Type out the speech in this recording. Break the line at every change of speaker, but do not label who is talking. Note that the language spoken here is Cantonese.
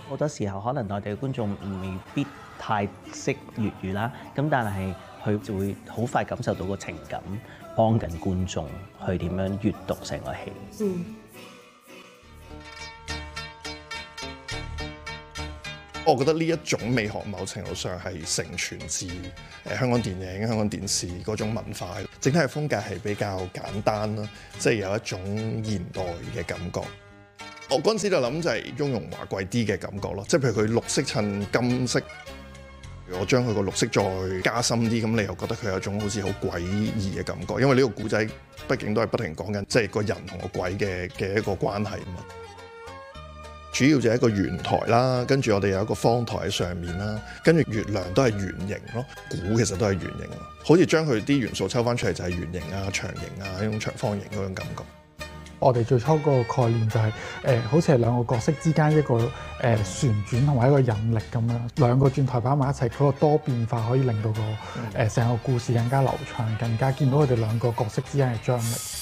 好多時候可能內地嘅觀眾未必太識粵語啦，咁但係佢就會好快感受到個情感，幫緊觀眾去點樣閱讀成個戲。
我覺得呢一種美學某程度上係承傳自香港電影、香港電視嗰種文化，整體嘅風格係比較簡單啦，即係有一種現代嘅感覺。我嗰陣時就諗就係雍容華貴啲嘅感覺咯，即係譬如佢綠色襯金色，我將佢個綠色再加深啲，咁你又覺得佢有一種好似好詭異嘅感覺，因為呢個古仔畢竟都係不停講緊即係個人同個鬼嘅一個關係嘛。主要就係一個圓台啦，跟住我哋有一個方台喺上面啦，跟住月亮都係圓形咯，鼓其實都係圓形，好似將佢啲元素抽翻出嚟就係圓形啊、長形啊、一種長方形嗰種感覺。
我哋最初嗰個概念就係、好似係兩個角色之間一個旋轉同埋一個引力咁樣，兩個轉台擺埋一齊，嗰個多變化可以令到個成個故事更加流暢，更加見到佢哋兩個角色之間嘅張力。